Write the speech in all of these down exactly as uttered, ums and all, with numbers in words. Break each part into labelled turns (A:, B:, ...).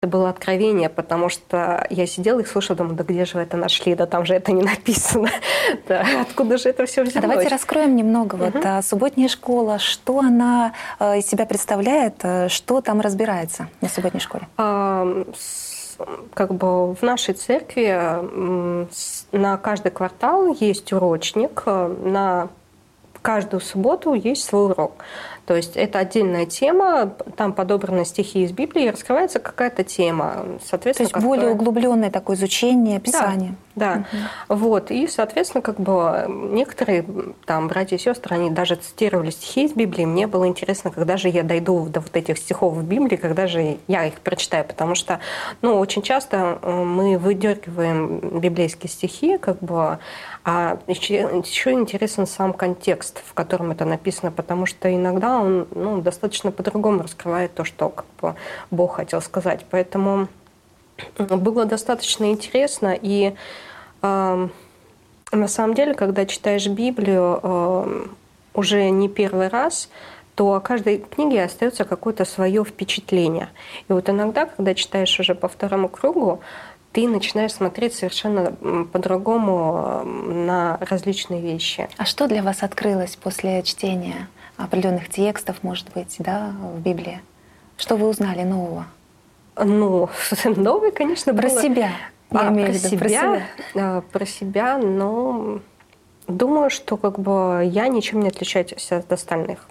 A: Это было откровение, потому что я сидела и слушала, думаю, да где же вы это нашли, да там же это не написано, да, откуда же это все взялось?
B: А давайте раскроем немного.
A: Угу.
B: Вот, а, субботняя школа, что она а, из себя представляет, а, что там разбирается на субботней школе?
A: А, с, как бы в нашей церкви м, с, на каждый квартал есть урочник, на каждую субботу есть свой урок. То есть это отдельная тема, там подобраны стихи из Библии, раскрывается какая-то тема. Соответственно,
B: То есть более
A: которая...
B: углубленное такое изучение, описание.
A: Да, да. Угу. Вот. И, соответственно, как бы некоторые там братья и сестры, они даже цитировали стихи из Библии. Мне было интересно, когда же я дойду до вот этих стихов в Библии, когда же я их прочитаю. Потому что, ну, очень часто мы выдергиваем библейские стихи, как бы, а еще, еще интересен сам контекст, в котором это написано, потому что иногда он, ну, достаточно по-другому раскрывает то, что как бы Бог хотел сказать. Поэтому было достаточно интересно. И э, на самом деле, когда читаешь Библию э, уже не первый раз, то о каждой книге остается какое-то свое впечатление. И вот иногда, когда читаешь уже по второму кругу, ты начинаешь смотреть совершенно по-другому на различные вещи.
B: А что для вас открылось после чтения определенных текстов, может быть, да, в Библии? Что вы узнали нового?
A: Ну, новый, конечно,
B: про
A: было...
B: себя. Я
A: а,
B: имею
A: про,
B: в виду,
A: себя,
B: про себя.
A: а, про себя, но думаю, что как бы я ничем не отличаюсь от остальных.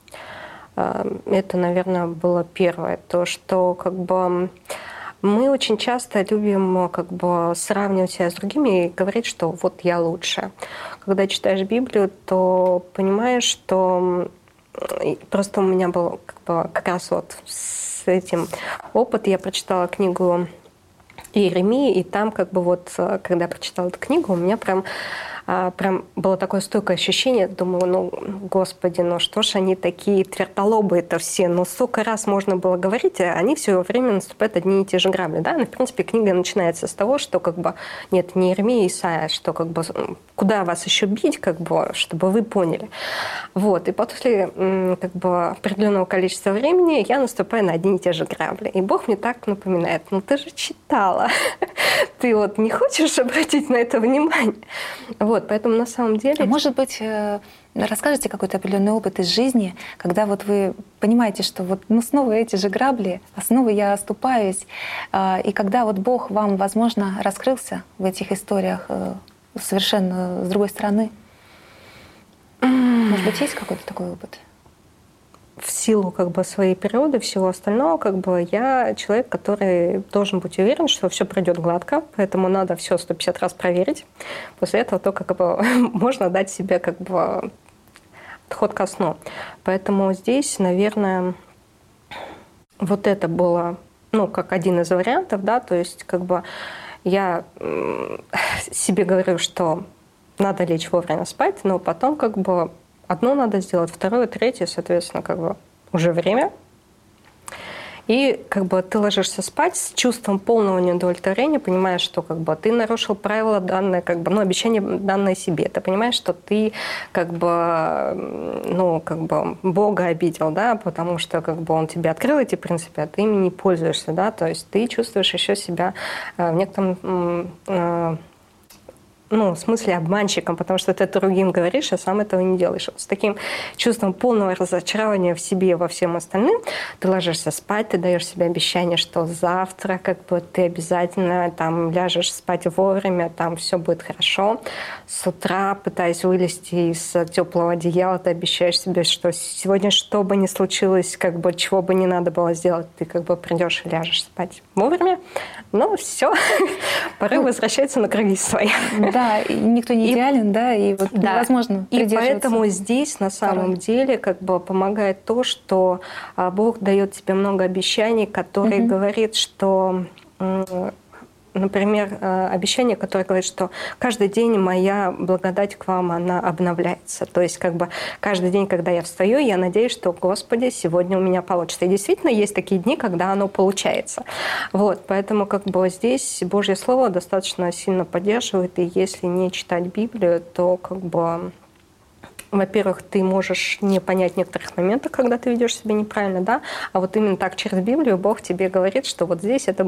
A: Это, наверное, было первое. То, что как бы мы очень часто любим как бы сравнивать себя с другими и говорить, что вот я лучше. Когда читаешь Библию, то понимаешь, что просто у меня был как бы как раз вот с этим опыт. Я прочитала книгу Иеремии, и там как бы вот, когда я прочитала эту книгу, у меня прям прям было такое стойкое ощущение, думаю, ну, господи, ну что ж они такие твердолобые-то все, ну, сколько раз можно было говорить, а они все время наступают одни и те же грабли, да, ну, в принципе, книга начинается с того, что как бы, нет, не Иеремия, а Исайя, что как бы, куда вас еще бить, как бы, чтобы вы поняли. Вот, и после как бы определенного количества времени я наступаю на одни и те же грабли, и Бог мне так напоминает, ну, ты же читала, ты вот не хочешь обратить на это внимание? Вот, поэтому на самом деле...
B: А может быть, расскажите какой-то определенный опыт из жизни, когда вот вы понимаете, что вот ну, снова эти же грабли, а снова я оступаюсь, и когда вот Бог вам, возможно, раскрылся в этих историях совершенно с другой стороны? Может быть, есть какой-то такой опыт?
A: В силу как бы своей природы, всего остального, как бы я человек, который должен быть уверен, что все пройдет гладко, поэтому надо все сто пятьдесят раз проверить. После этого только как бы можно дать себе как бы отход ко сну. Поэтому здесь, наверное, вот это было, ну, как один из вариантов, да, то есть как бы я себе говорю, что надо лечь вовремя спать, но потом как бы одно надо сделать, второе, третье, соответственно, как бы уже время. И как бы ты ложишься спать с чувством полного неудовлетворения, понимаешь, что как бы ты нарушил правила данное, как бы, ну, обещание данное себе. Ты понимаешь, что ты как бы, ну, как бы Бога обидел, да, потому что как бы Он тебе открыл эти принципы, а ты ими не пользуешься, да, то есть ты чувствуешь еще себя в некотором ну, в смысле обманщиком, потому что ты другим говоришь, а сам этого не делаешь. Вот с таким чувством полного разочарования в себе и во всем остальным ты ложишься спать, ты даешь себе обещание, что завтра как бы ты обязательно там ляжешь спать вовремя, там все будет хорошо. С утра, пытаясь вылезти из теплого одеяла, ты обещаешь себе, что сегодня что бы ни случилось, как бы чего бы не надо было сделать, ты как бы придешь и ляжешь спать вовремя. Ну, все, порыв возвращается на круги свои.
B: Да, и никто не идеален, и, да, и вот да. невозможно
A: И поэтому здесь на самом
B: порой.
A: деле как бы помогает то, что Бог дает тебе много обещаний, которые угу. говорит, что, например, обещание, которое говорит, что каждый день моя благодать к вам, она обновляется. То есть как бы каждый день, когда я встаю, я надеюсь, что, Господи, сегодня у меня получится. И действительно есть такие дни, когда оно получается. Вот, поэтому как бы здесь Божье Слово достаточно сильно поддерживает, и если не читать Библию, то как бы во-первых, ты можешь не понять некоторых моментов, когда ты ведешь себя неправильно, да, а вот именно так через Библию Бог тебе говорит, что вот здесь это